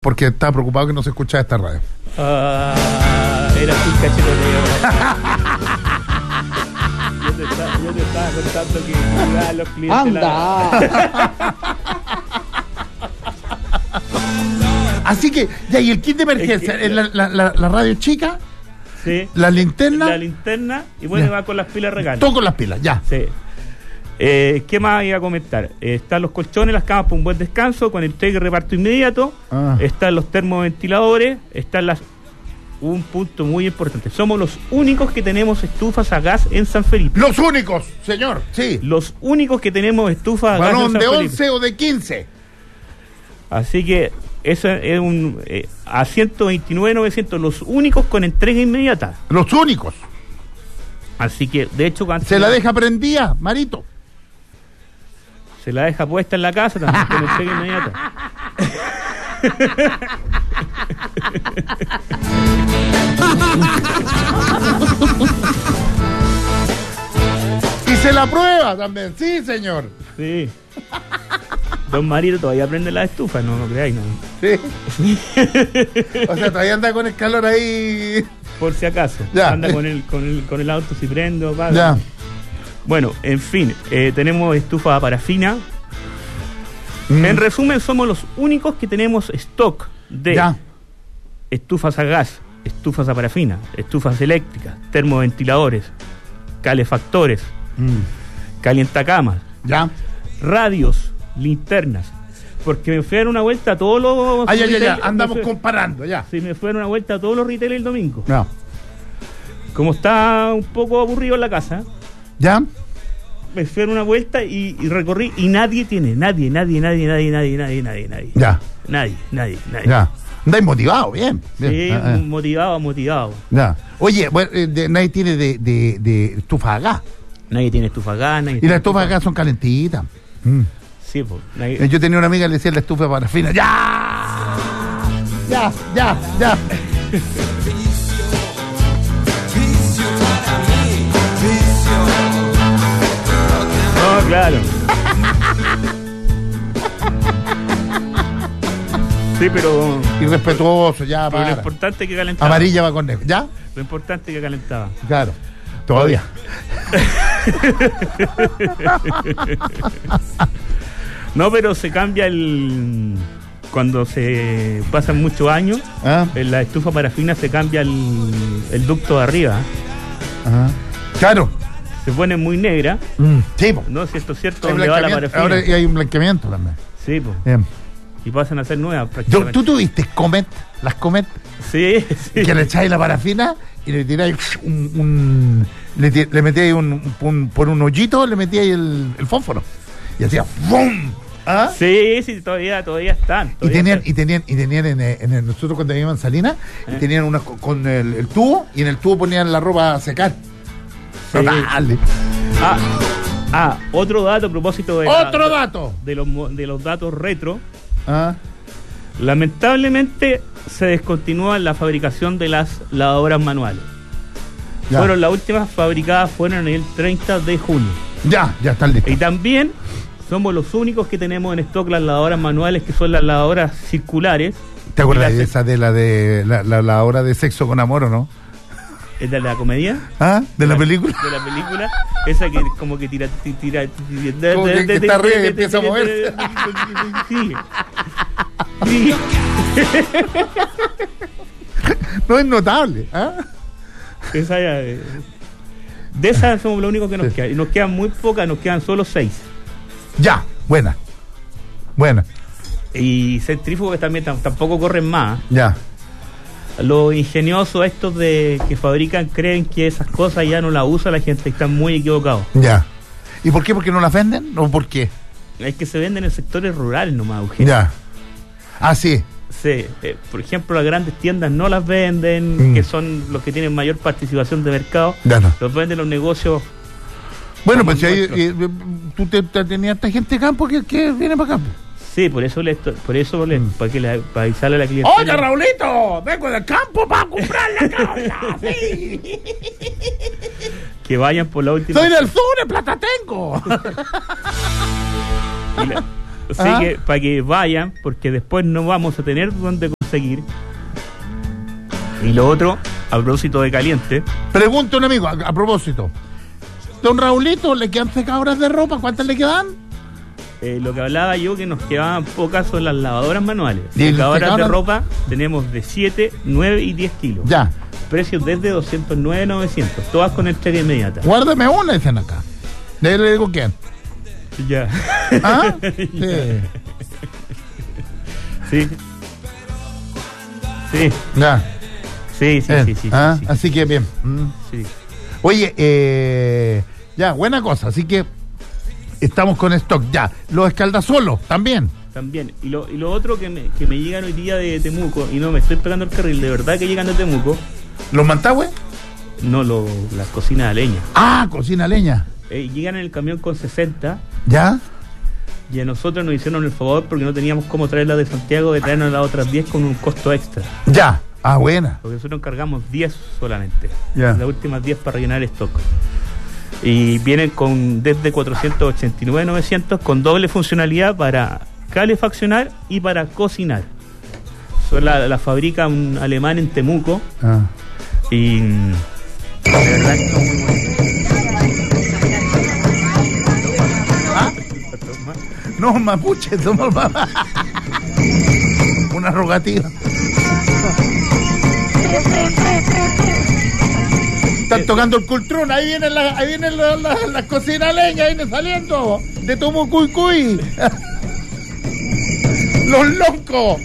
porque estaba preocupado que no se escuchaba esta radio. Era un cachetoteo. Yo te estaba contando que iba a los clientes. ¡Anda! Así que, ya, y el kit de emergencia, Es que- la radio chica, Sí. la linterna, y bueno, Ya. va con las pilas regalas. todo con las pilas, ya. Sí. ¿Qué más iba a comentar? Están los colchones, las camas para un buen descanso, con entrega y reparto inmediato. Están los termoventiladores. Un punto muy importante. Somos los únicos que tenemos estufas a gas en San Felipe. Los únicos, señor, sí. Los únicos que tenemos estufas a gas en Varón San de Felipe. 11 o de 15. Así que eso es a 129.900, los únicos con entrega inmediata. Los únicos. Así que, de hecho, cuando Se la deja prendida, Marito. se la deja puesta en la casa también con entrega inmediata. Y se la prueba también, sí, señor. Sí. Don Marito todavía prende la estufa, no creáis, no. Sí. O sea, todavía anda con el calor ahí. Por si acaso. Ya. Anda con el auto si prende o apaga. Ya. Bueno, en fin, tenemos estufa a parafina. Mm. En resumen, somos los únicos que tenemos stock de Ya. estufas a gas, estufas a parafina, estufas eléctricas, termoventiladores, calefactores, calientacamas, Ya. radios, linternas. Porque me fui a dar una vuelta a todos los... Ya. Andamos comparando, ya. Sí, me fui a dar una vuelta a todos los retailers el domingo. No. Como está un poco aburrido en la casa, ¿Ya? me fui a dar una vuelta y recorrí y nadie tiene, nadie. Ya. Nadie. Ya. Andáis motivado, bien. Sí, motivado. Ya. Oye, bueno, nadie tiene de estufa a gas. Nadie tiene estufa a gas, nadie Y tiene las estufas a gas son calentitas. Sí, pues. Nadie... Yo tenía una amiga que le decía la estufa parafina. ¡Ya! ¡Ya! No, claro. Sí, pero Irrespetuoso, ya, lo para. importante es que calentaba. Amarilla va con negro. ¿Ya? Lo importante es que calentaba. Claro. Todavía. No, pero se cambia cuando se pasan muchos años, en la estufa parafina se cambia el ducto de arriba. Ajá. Claro. Se pone muy negra. Sí, po. No, si esto es cierto, Hay donde va la blanqueamiento. parafina. Ahora hay un blanqueamiento también. Sí, pues. Bien. Y pasan a ser nuevas prácticamente. ¿Tú tuviste Comet? Las Comet, Sí. que le echáis la parafina y le tiráis le metíais por un hoyito, le metíais el fósforo. Y hacía ¡bum! ¿Ah? Sí, todavía están. Y tenían nosotros cuando vivíamos en Salinas, y tenían una con el tubo, y en el tubo ponían la ropa a secar. Sí. Dale. Otro dato a propósito de Otro dato. de los datos retro. ¿Ah? Lamentablemente se descontinúa la fabricación de las lavadoras manuales. Ya. Fueron las últimas fabricadas fueron el 30 de junio. Ya están listos. Y también somos los únicos que tenemos en stock las lavadoras manuales, que son las lavadoras circulares. ¿Te acuerdas Y de esa de la hora de sexo con amor o no? ¿Es de la comedia? ¿Ah? ¿De la película? De la película. Esa que como que tira. Como que está arriba y empieza a moverse. Sí. No es notable. ¿Ah? Esa ya, de esas somos lo único que nos queda. Y nos quedan muy pocas, nos quedan solo 6. Ya, buena. Y centrífugas también tampoco corren más. Ya. Los ingeniosos estos de que fabrican creen que esas cosas ya no las usa la gente, están muy equivocados. Ya. ¿Y por qué? ¿Porque no las venden? ¿O por qué? Es que se venden en sectores rurales nomás, Eugenio. Ya. Ah, sí. Sí, por ejemplo, las grandes tiendas no las venden, que son los que tienen mayor participación de mercado. Ya no. Los venden los negocios. Bueno, como pues si hay, nuestros. tú tenías esta gente de campo que viene para acá. Sí, para avisarle a la clientela. ¡Oye, Raulito! Vengo del campo para comprar la casa. Sí. Que vayan por la última. Soy del sur, en Plata tengo. Así que para que vayan, porque después no vamos a tener donde seguir. Y lo otro, a propósito de caliente. Pregunta un amigo, a propósito. Don Raulito, ¿le quedan secadoras de ropa? ¿Cuántas le quedan? Lo que hablaba yo, que nos quedaban pocas, son las lavadoras manuales. Secadoras de ropa tenemos de 7, 9 y 10 kilos. Ya. Precios desde 209.900, todas con entrega inmediata. Guárdame una, dicen acá. De ahí le digo quién. Ya. ¿Ah? Sí. Sí. Ya. Sí. Sí. Así que bien. Sí. Oye, ya, buena cosa. Así que estamos con stock. Ya. Los escaldasolos también. También. Y lo otro que me llegan hoy día de Temuco, y no me estoy pegando el carril, de verdad que llegan de Temuco. ¿Los mantagües? No, las cocinas de leña. Ah, cocina a leña. Llegan en el camión con 60. ¿Ya? Y a nosotros nos hicieron el favor, porque no teníamos cómo traerlas de Santiago, de traernos las otras 10 con un costo extra. Ya. Ah, buena. Porque nosotros encargamos 10 solamente. Ya. Las últimas 10 para rellenar stock. Y vienen con desde 489.900 con doble funcionalidad para calefaccionar y para cocinar. La fabrica un alemán en Temuco. Ah. Y de verdad que son muy buenos. No, mapuche, somos una rogativa. Están tocando el cultrón, ahí vienen las cocinas leñas, vienen saliendo de Tumucuicuy. Los locos.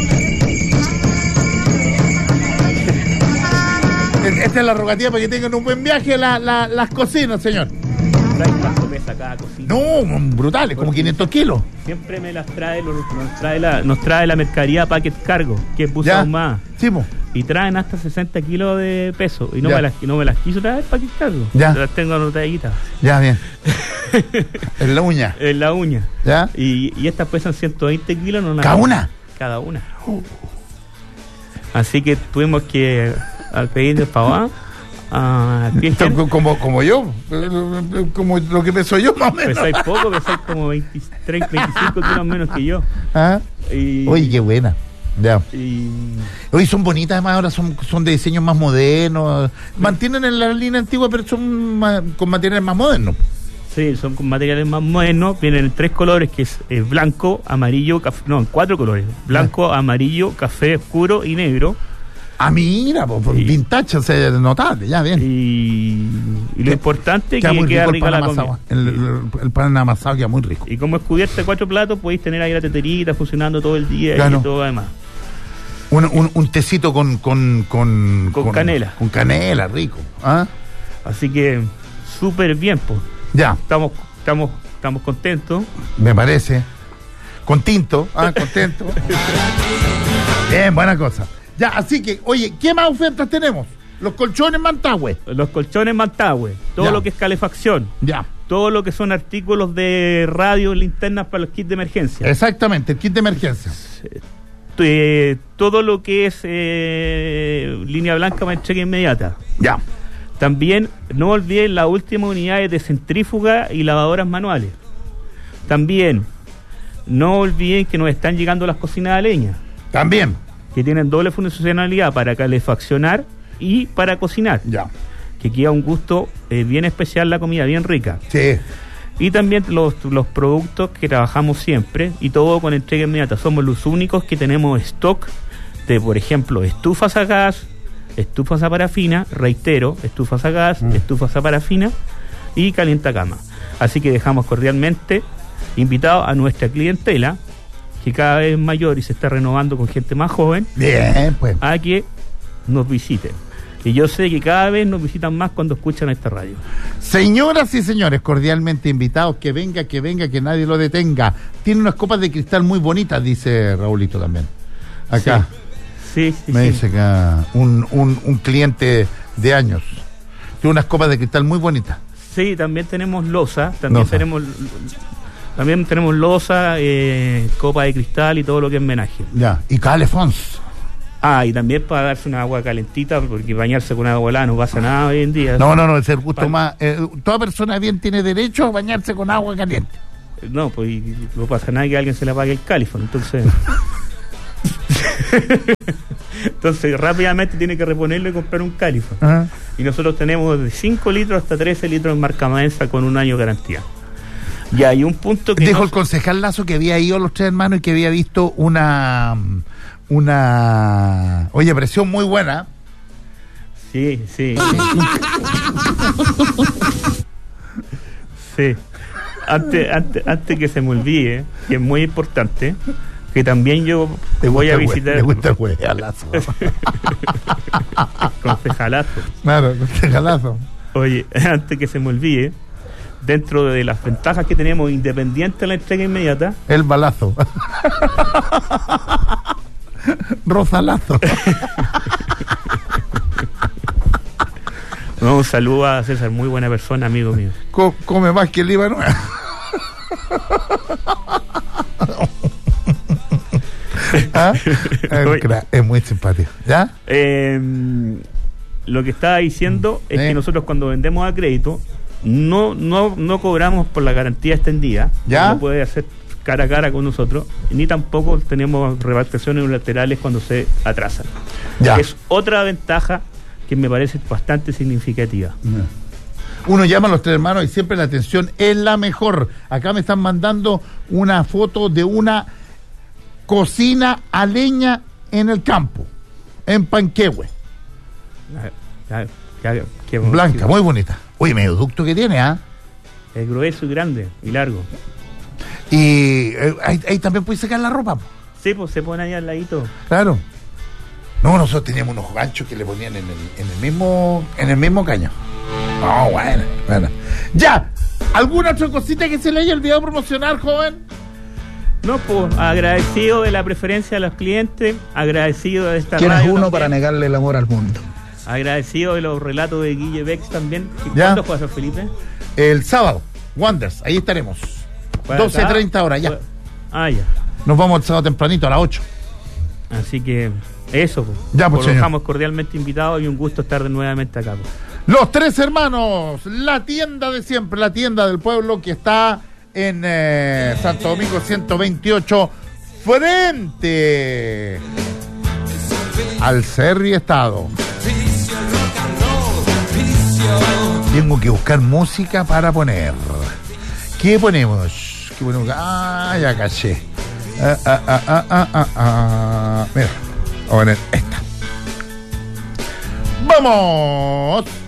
Esta es la rogativa para que tengan un buen viaje las cocinas, señor. ¿Sabes cuánto pesa cada cocina? No, brutales, como 500 kilos. Siempre me las trae, nos trae la mercadería Packet Cargo, que es buzo ahumada. Sí, po. Y traen hasta 60 kilos de peso. Y no me las quiso traer Packet Cargo. Ya. Las tengo anotaditas. Ya, bien. En la uña. En la uña. Ya. Y estas pesan 120 kilos. No ¿Cada una? Cada una. Así que tuvimos que pedir el favor a Cristian. Como yo, como lo que peso yo, más o menos. Pesáis poco, pesáis como 23, 25 kilos menos que yo. ¿Ah? Oye, qué buena. Ya. Hoy son bonitas, además ahora son de diseños más modernos. Mantienen en la línea antigua, pero son con materiales más modernos. Sí, son con materiales más modernos. Vienen en 3 colores, que es blanco, amarillo, café. No, en 4 colores: blanco, amarillo, café oscuro y negro. Ah, mira, vintage, o sea, notable, ya, bien. Y lo importante es que queda rica la comida. El pan amasado queda muy rico. Y como es cubierta de 4 platos, podéis tener ahí la teterita funcionando todo el día, claro. Y todo además. Un tecito con canela. Con canela, rico. ¿Ah? Así que, súper bien, pues. Ya. Estamos contentos. Me parece. Contento. Contento. Bien, buena cosa. Ya, así que, oye, ¿qué más ofertas tenemos? Los colchones Mantagüe. Los colchones Mantagüe. Todo lo que es calefacción. Ya. Todo lo que son artículos de radio, linternas para los kits de emergencia. Exactamente, el kit de emergencia. Todo lo que es línea blanca para entrega inmediata. Ya. También no olviden las últimas unidades de centrífuga y lavadoras manuales. También no olviden que nos están llegando las cocinas de leña. También. Que tienen doble funcionalidad para calefaccionar y para cocinar. Ya. Que queda un gusto bien especial, la comida bien rica. Sí. Y también los productos que trabajamos siempre, y todo con entrega inmediata. Somos los únicos que tenemos stock de, por ejemplo, estufas a gas, estufas a parafina, reitero, estufas a gas, estufas a parafina y calientacama. Así que dejamos cordialmente invitados a nuestra clientela, que cada vez es mayor y se está renovando con gente más joven, bien, pues, a que nos visiten. Y yo sé que cada vez nos visitan más cuando escuchan esta radio. Señoras y señores, cordialmente invitados, que venga, que nadie lo detenga. Tiene unas copas de cristal muy bonitas, dice Raulito también. Acá. Sí. Me dice acá un cliente de años. Tiene unas copas de cristal muy bonitas. Sí, también tenemos loza, También tenemos loza, copa de cristal y todo lo que es menaje. Ya, y calefons. Y también para darse una agua calentita, porque bañarse con agua helada no pasa nada hoy en día. No, es el gusto más. Toda persona bien tiene derecho a bañarse con agua caliente. No, pues no pasa nada que a alguien se le apague el califón, entonces. Entonces rápidamente tiene que reponerlo y comprar un Califa. Uh-huh. Y nosotros tenemos de 5 litros hasta 13 litros en marca Maenza con 1 año de garantía. Y hay un punto que dijo el concejal Lazo que había ido a Los Tres Hermanos y que había visto una presión muy buena. Sí. Sí. Antes que se me olvide, que es muy importante, que también yo te voy a visitar. Me gusta el concejalazo. Concejalazo. Claro, concejalazo. Oye, antes que se me olvide, dentro de las ventajas que tenemos independiente de la entrega inmediata, el balazo. Rozalazo. No, un saludo a César, muy buena persona, amigo mío. Come más que el Líbano. ¿Ah? Es muy simpático. ¿Ya? Lo que estaba diciendo es que nosotros cuando vendemos a crédito no cobramos por la garantía extendida. ¿Ya? No puede hacer cara a cara con nosotros, ni tampoco tenemos revalorizaciones unilaterales cuando se atrasan. ¿Ya? Es otra ventaja que me parece bastante significativa. Uno llama a Los Tres Hermanos y siempre la atención es la mejor. Acá me están mandando una foto de una cocina a leña en el campo, en Panquehue. Blanca, muy bonita. Oye, medio ducto que tiene, ¿ah? Es grueso y grande y largo. Y ahí también puedes sacar la ropa. Sí, pues se pone ahí al ladito. Claro. No, nosotros teníamos unos ganchos que le ponían en el mismo caño. Oh, bueno. Ya, ¿alguna otra cosita que se le haya olvidado promocionar, joven? No, pues agradecido de la preferencia de los clientes, agradecido de esta ¿Quién radio es uno también, para negarle el amor al mundo? Agradecido de los relatos de Guille Bex también. ¿Ya? ¿Cuándo juega Felipe? El sábado, Wonders, ahí estaremos. 12:30 horas, ya. Ya. Nos vamos el sábado tempranito a las 8. Así que eso, pues. Ya, pues, los dejamos cordialmente invitados y un gusto estar nuevamente acá. Pues. Los Tres Hermanos, la tienda de siempre, la tienda del pueblo que está en Santo Domingo 128, frente al Cerri Estado. Tengo que buscar música para poner. ¿Qué ponemos? Ya caché. Mira, voy a poner esta. ¡Vamos!